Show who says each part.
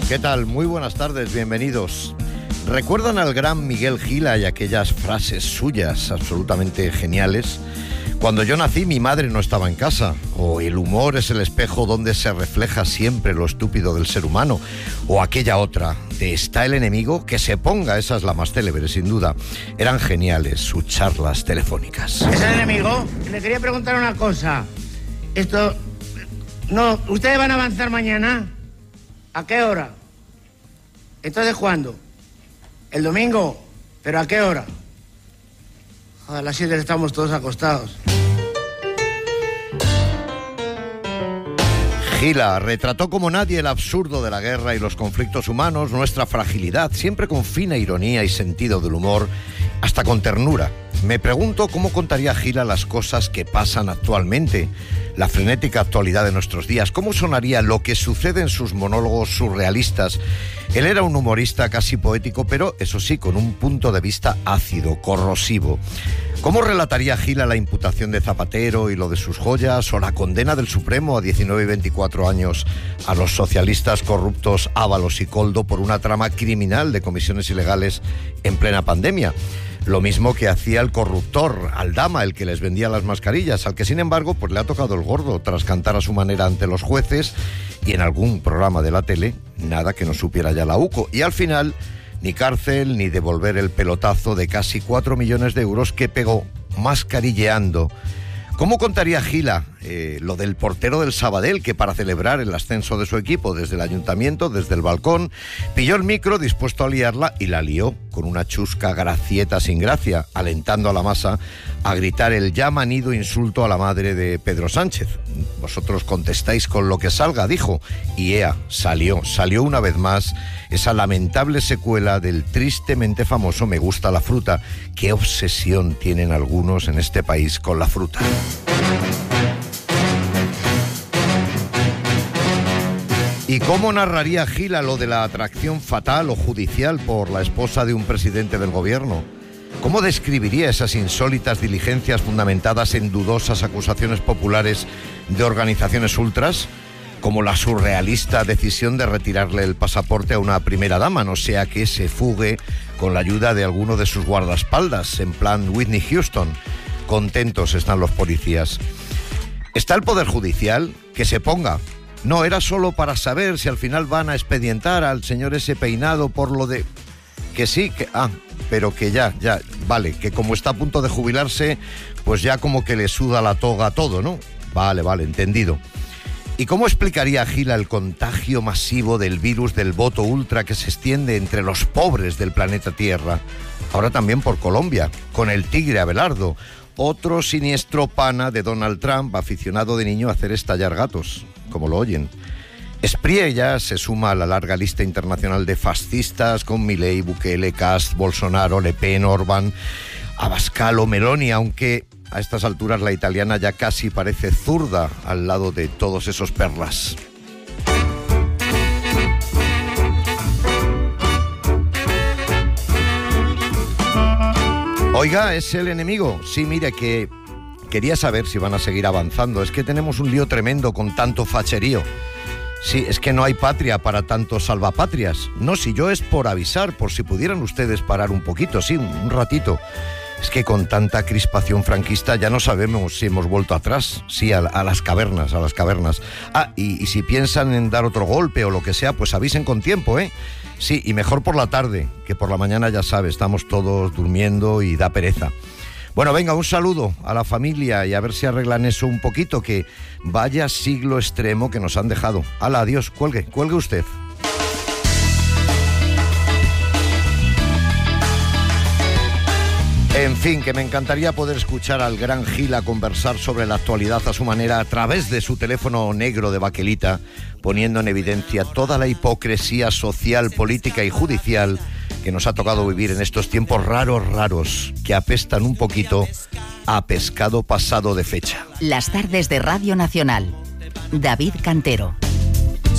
Speaker 1: ¿Qué tal? Muy buenas tardes, bienvenidos. ¿Recuerdan al gran Miguel Gila y aquellas frases suyas absolutamente geniales? Cuando yo nací, mi madre no estaba en casa. O el humor es el espejo donde se refleja siempre lo estúpido del ser humano. O aquella otra, de está el enemigo, que se ponga. Esa es la más célebre, sin duda. Eran geniales sus charlas telefónicas.
Speaker 2: ¿Es el enemigo? Le quería preguntar una cosa. No, ¿ustedes van a avanzar mañana? ¿A qué hora? ¿Entonces cuándo? ¿El domingo? ¿Pero a qué hora? A las 7 estamos todos acostados.
Speaker 1: Gila retrató como nadie el absurdo de la guerra y los conflictos humanos, nuestra fragilidad, siempre con fina ironía y sentido del humor, hasta con ternura. Me pregunto cómo contaría Gila las cosas que pasan actualmente, la frenética actualidad de nuestros días, cómo sonaría lo que sucede en sus monólogos surrealistas. Él era un humorista casi poético, pero eso sí, con un punto de vista ácido, corrosivo. ¿Cómo relataría Gila la imputación de Zapatero y lo de sus joyas, o la condena del Supremo a 19 y 24 años a los socialistas corruptos Ábalos y Koldo por una trama criminal de comisiones ilegales en plena pandemia? Lo mismo que hacía el corruptor Aldama, el que les vendía las mascarillas, al que sin embargo pues le ha tocado el gordo tras cantar a su manera ante los jueces y en algún programa de la tele, nada que no supiera ya la UCO. Y al final, ni cárcel ni devolver el pelotazo de casi 4 millones de euros que pegó mascarilleando. ¿Cómo contaría Gila lo del portero del Sabadell, que para celebrar el ascenso de su equipo desde el ayuntamiento, desde el balcón, pilló el micro dispuesto a liarla y la lió con una chusca gracieta sin gracia, alentando a la masa a gritar el ya manido insulto a la madre de Pedro Sánchez? Vosotros contestáis con lo que salga, dijo, y ea, salió una vez más esa lamentable secuela del tristemente famoso Me gusta la fruta. Qué obsesión tienen algunos en este país con la fruta. ¿Y cómo narraría Gila lo de la atracción fatal o judicial por la esposa de un presidente del gobierno? ¿Cómo describiría esas insólitas diligencias fundamentadas en dudosas acusaciones populares de organizaciones ultras? Como la surrealista decisión de retirarle el pasaporte a una primera dama, no sea que se fugue con la ayuda de alguno de sus guardaespaldas, en plan Whitney Houston. Contentos están los policías. ¿Está el Poder Judicial? Que se ponga. No, era solo para saber si al final van a expedientar al señor ese peinado por lo de... Que sí, que... pero que ya, vale, que como está a punto de jubilarse, pues ya como que le suda la toga todo, ¿no? Vale, entendido. ¿Y cómo explicaría Gila el contagio masivo del virus del voto ultra que se extiende entre los pobres del planeta Tierra? Ahora también por Colombia, con el tigre Abelardo, otro siniestro pana de Donald Trump, aficionado de niño a hacer estallar gatos, como lo oyen. Espriella se suma a la larga lista internacional de fascistas con Milei, Bukele, Kast, Bolsonaro, Le Pen, Orbán, Abascal o Meloni, aunque a estas alturas la italiana ya casi parece zurda al lado de todos esos perlas. Oiga, ¿es el enemigo? Sí, mire, que quería saber si van a seguir avanzando. Es que tenemos un lío tremendo con tanto facherío. Sí, es que no hay patria para tantos salvapatrias. No, si yo es por avisar, por si pudieran ustedes parar un poquito, sí, un ratito. Es que con tanta crispación franquista ya no sabemos si hemos vuelto atrás. Sí, a las cavernas. Y si piensan en dar otro golpe o lo que sea, pues avisen con tiempo, ¿eh? Sí, y mejor por la tarde, que por la mañana ya sabe, estamos todos durmiendo y da pereza. Bueno, venga, un saludo a la familia y a ver si arreglan eso un poquito, que vaya siglo extremo que nos han dejado. Hala, adiós, cuelgue usted. En fin, que me encantaría poder escuchar al gran Gila conversar sobre la actualidad a su manera a través de su teléfono negro de baquelita, poniendo en evidencia toda la hipocresía social, política y judicial que nos ha tocado vivir en estos tiempos raros, que apestan un poquito a pescado pasado de fecha.
Speaker 3: Las tardes de Radio Nacional. David Cantero.